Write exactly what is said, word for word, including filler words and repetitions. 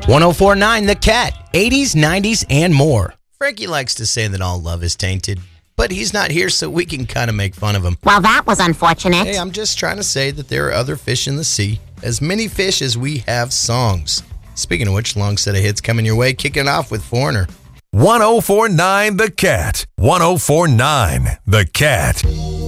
one oh four point nine The Cat, eighties, nineties, and more. Frankie likes to say that all love is tainted, but he's not here so we can kind of make fun of him. Well, that was unfortunate. Hey, I'm just trying to say that there are other fish in the sea. As many fish as we have songs. Speaking of which, long set of hits coming your way, kicking off with Foreigner. one oh four point nine The Cat. one oh four point nine The Cat.